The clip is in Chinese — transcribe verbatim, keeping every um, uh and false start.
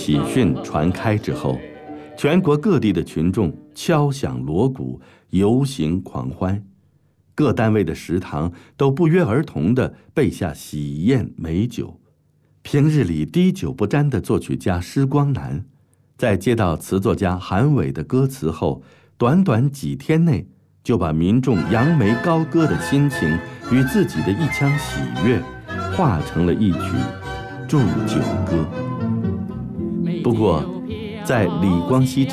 喜讯传开之后，全国各地的群众敲响锣鼓，游行狂欢，各单位的食堂都不约而同地备下喜宴美酒。平日里滴酒不沾的作曲家施光南，在接到词作家韩伟的歌词后，短短几天内就把民众扬眉高歌的心情与自己的一腔喜悦化成了一曲祝酒歌。不过，在李光羲